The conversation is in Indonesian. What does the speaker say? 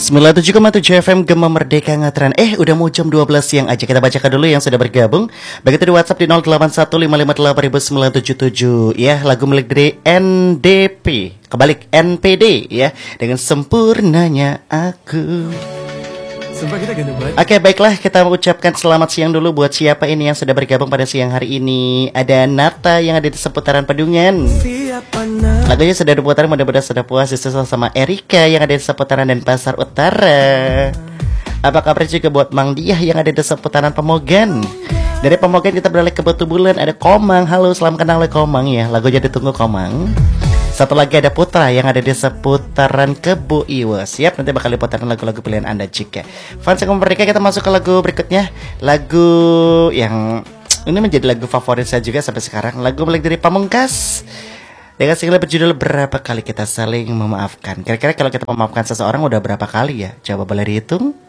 97,7 FM Gema Merdeka Ngatran. Udah mau jam 12 siang aja. Kita bacakan dulu yang sudah bergabung. Begitu di WhatsApp di 0815588977. Ya, lagu milik dari NDP. Kebalik NPD ya. Dengan Sempurnanya Aku. Oke, baiklah, kita mengucapkan selamat siang dulu buat siapa ini yang sudah bergabung pada siang hari ini. Ada Nata yang ada di seputaran Pedungan. Lagunya sudah diputar, mudah-mudahan sudah puas. Disusul sama Erika yang ada di seputaran Denpasar Utara. Apa kabar juga buat Mang Diah yang ada di seputaran Pemogan. Dari Pemogan kita beralih ke Batu Bulan. Ada Komang, halo, selamat kenal oleh Komang ya. Lagunya ditunggu Komang. Satu lagi ada Putra yang ada di seputaran Kebu Iwa. Siap, nanti bakal diputarin lagu-lagu pilihan Anda juga. Fans Gema Merdeka, kita masuk ke lagu berikutnya. Lagu yang ini menjadi lagu favorit saya juga sampai sekarang. Lagu milik dari Pamungkas dengan single berjudul Berapa Kali Kita Saling Memaafkan. Kira-kira kalau kita memaafkan seseorang udah berapa kali ya? Coba boleh dihitung.